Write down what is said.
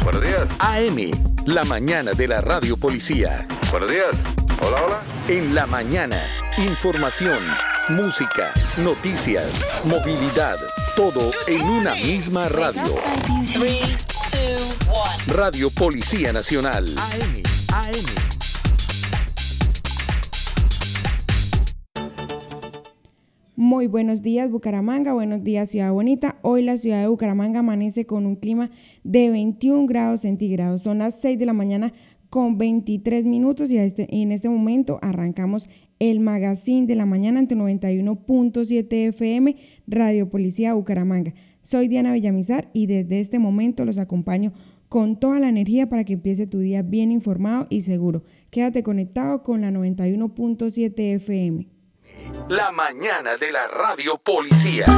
Buenos días. AM, la mañana de la Radio Policía. Buenos días. Hola, hola. En la mañana, información, música, noticias, movilidad, todo en una misma radio. 3, 2, 1. Radio Policía Nacional. AM. Muy buenos días, Bucaramanga, buenos días, Ciudad Bonita. Hoy la ciudad de Bucaramanga amanece con un clima de 21 grados centígrados. Son las 6 de la mañana con 23 minutos y en este momento arrancamos el magazine de la mañana en tu 91.7 FM, Radio Policía Bucaramanga. Soy Diana Villamizar y desde este momento los acompaño con toda la energía para que empiece tu día bien informado y seguro. Quédate conectado con la 91.7 FM. La mañana de la Radio Policía.